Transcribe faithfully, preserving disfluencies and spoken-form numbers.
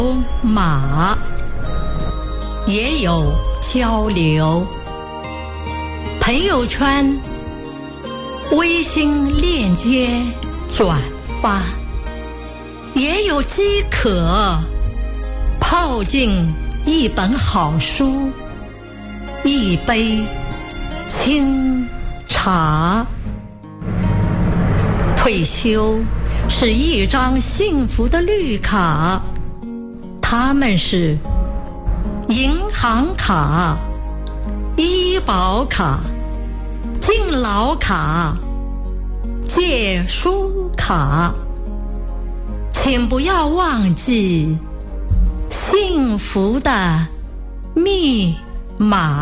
码，也有交流。朋友圈、微信链接转发，也有饥渴泡进一本好书，一杯清茶。退休是一张幸福的绿卡，他们是银行卡、医保卡、敬老卡、借书卡。请不要忘记幸福的密码。